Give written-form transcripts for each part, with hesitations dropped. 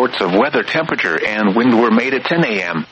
reports of weather, temperature, and wind were made at 10 a.m.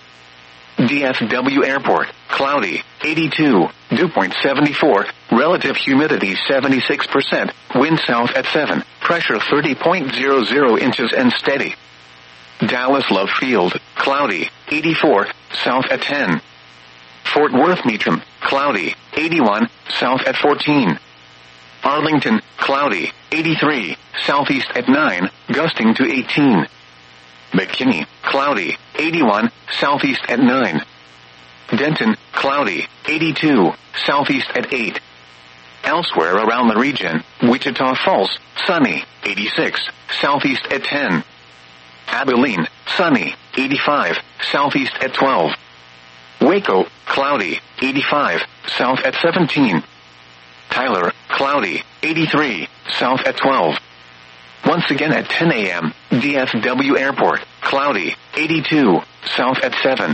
DFW Airport, cloudy, 82, dew point 74, relative humidity 76%, wind south at 7, pressure 30.00 inches and steady. Dallas Love Field, cloudy, 84, south at 10. Fort Worth Meacham, cloudy, 81, south at 14. Arlington, cloudy, 83, southeast at 9, gusting to 18. McKinney, cloudy, 81, southeast at 9. Denton, cloudy, 82, southeast at 8. Elsewhere around the region, Wichita Falls, sunny, 86, southeast at 10. Abilene, sunny, 85, southeast at 12. Waco, cloudy, 85, south at 17. Tyler, cloudy, 83, south at 12. Once again at 10 a.m., DFW Airport, cloudy, 82, south at 7.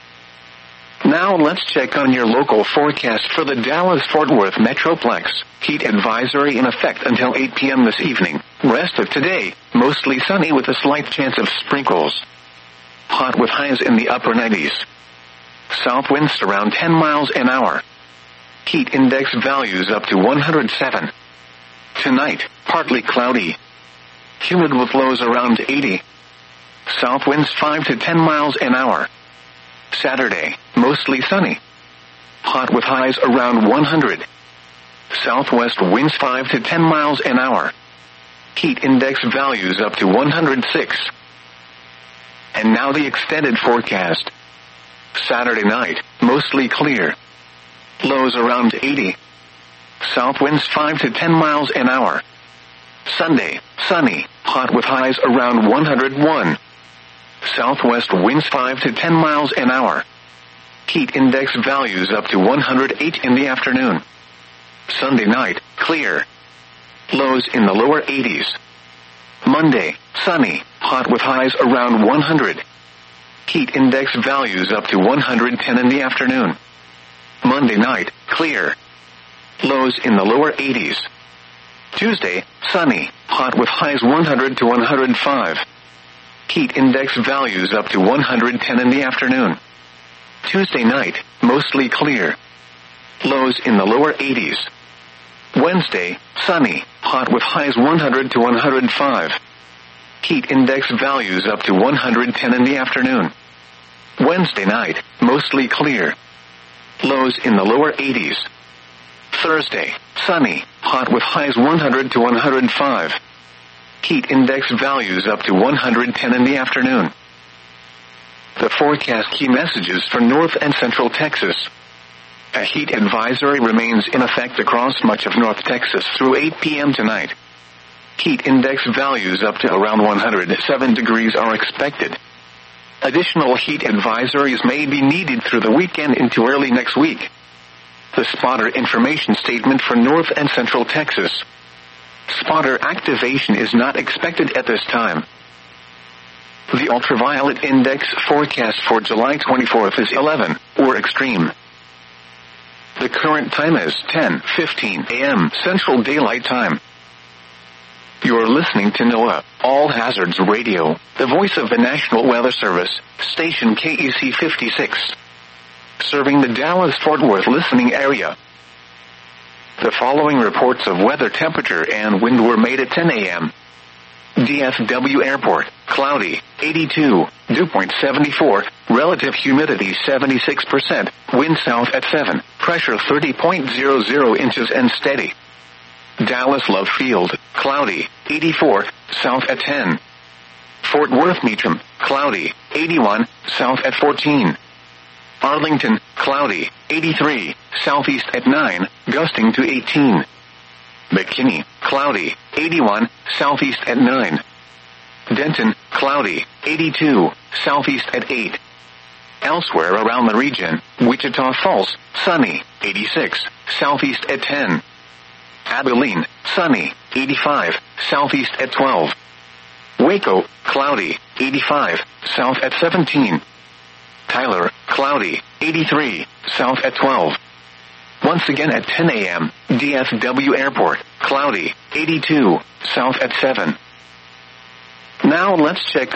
Now let's check on your local forecast for the Dallas-Fort Worth Metroplex. Heat advisory in effect until 8 p.m. this evening. Rest of today, mostly sunny with a slight chance of sprinkles. Hot with highs in the upper 90s. South winds around 10 miles an hour. Heat index values up to 107. Tonight, partly cloudy. Humid with lows around 80. South winds 5 to 10 miles an hour. Saturday, mostly sunny. Hot with highs around 100. Southwest winds 5 to 10 miles an hour. Heat index values up to 106. And now the extended forecast. Saturday night, mostly clear. Lows around 80. South winds 5 to 10 miles an hour. Sunday, sunny, hot with highs around 101. Southwest winds 5 to 10 miles an hour. Heat index values up to 108 in the afternoon. Sunday night, clear. Lows in the lower 80s. Monday, sunny, hot with highs around 100. Heat index values up to 110 in the afternoon. Monday night, clear. Lows in the lower 80s. Tuesday, sunny, hot with highs 100 to 105. Heat index values up to 110 in the afternoon. Tuesday night, mostly clear. Lows in the lower 80s. Wednesday, sunny, hot with highs 100 to 105. Heat index values up to 110 in the afternoon. Wednesday night, mostly clear. Lows in the lower 80s. Thursday, sunny, hot with highs 100 to 105. Heat index values up to 110 in the afternoon. The forecast key messages for North and Central Texas. A heat advisory remains in effect across much of North Texas through 8 p.m. tonight. Heat index values up to around 107 degrees are expected. Additional heat advisories may be needed through the weekend into early next week. The spotter information statement for North and Central Texas. Spotter activation is not expected at this time. The ultraviolet index forecast for July 24th is 11, or extreme. The current time is 10:15 a.m. Central Daylight Time. You're listening to NOAA, All Hazards Radio, the voice of the National Weather Service, station KEC 56. Serving the Dallas-Fort Worth listening area. The following reports of weather, temperature, and wind were made at 10 a.m. DFW Airport, cloudy, 82, dew point 74, relative humidity 76%, wind south at 7, pressure 30.00 inches and steady. Dallas Love Field, cloudy, 84, south at 10. Fort Worth Meacham, cloudy, 81, south at 14. Arlington, cloudy, 83, southeast at 9, gusting to 18. McKinney, cloudy, 81, southeast at 9. Denton, cloudy, 82, southeast at 8. Elsewhere around the region, Wichita Falls, sunny, 86, southeast at 10. Abilene, sunny, 85, southeast at 12. Waco, cloudy, 85, south at 17. Tyler, cloudy, 83, south at 12. Once again at 10 a.m., DFW Airport, cloudy, 82, south at 7. Now let's check